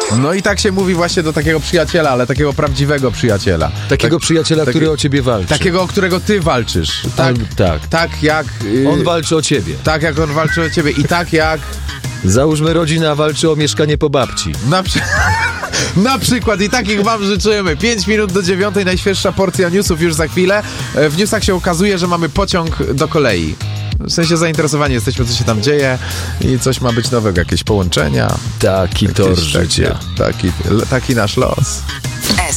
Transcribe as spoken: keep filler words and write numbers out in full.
No i tak się mówi właśnie do takiego przyjaciela, ale takiego prawdziwego przyjaciela. Takiego tak, przyjaciela, taki, który o ciebie walczy. Takiego, o którego ty walczysz. Tak, On, tak. tak jak... Yy, on walczy o ciebie. Tak jak on walczy o ciebie i tak jak... Załóżmy, rodzina walczy o mieszkanie po babci. Na, przy... Na przykład i takich wam życzymy. pięć minut do dziewiątej, najświeższa porcja newsów już za chwilę. W newsach się okazuje, że mamy pociąg do kolei. W sensie zainteresowani jesteśmy, co się tam dzieje i coś ma być nowego, jakieś połączenia. Taki tor życia. Taki, taki nasz los.